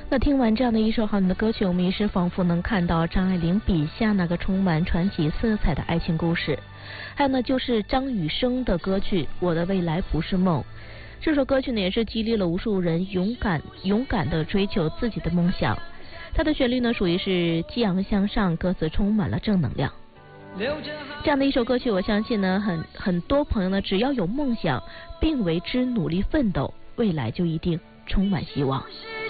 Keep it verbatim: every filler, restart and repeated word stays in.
那听完这样的一首好听的歌曲，我们也是仿佛能看到张爱玲笔下那个充满传奇色彩的爱情故事。还有呢，就是张雨生的歌曲《我的未来不是梦》。这首歌曲呢，也是激励了无数人勇敢勇敢地追求自己的梦想。它的旋律呢，属于是激昂向上，歌词充满了正能量。这样的一首歌曲，我相信呢，很很多朋友呢，只要有梦想并为之努力奋斗，未来就一定充满希望。